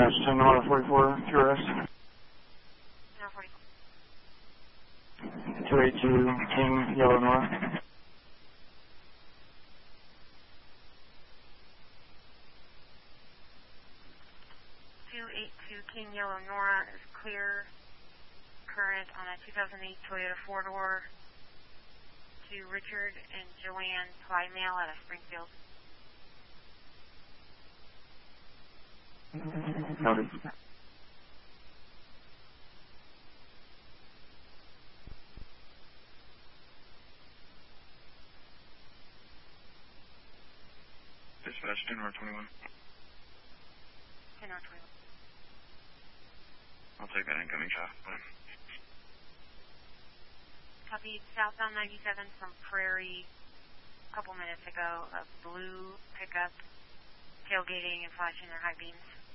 Dispatch 10 Nora 44, QRS. Nora 44. 282 King Yellow Nora. 282 King Yellow Nora is clear. Current on a 2008 Toyota 4-door to Richard and Joanne Plymale out of Springfield. Noted. Dispatch 10 Nora 21. 10 Nora 21. I'll take that incoming shot. Copy southbound 97 from Prairie a couple minutes ago. A blue pickup tailgating and flashing their high beams.